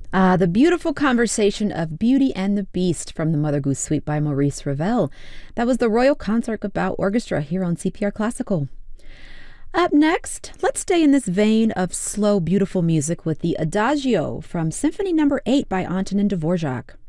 The beautiful conversation of Beauty and the Beast from the Mother Goose Suite by Maurice Ravel. That was the Royal Concertgebouw Orchestra here on CPR Classical. Up next, let's stay in this vein of slow, beautiful music with the Adagio from Symphony No. 8 by Antonin Dvorak.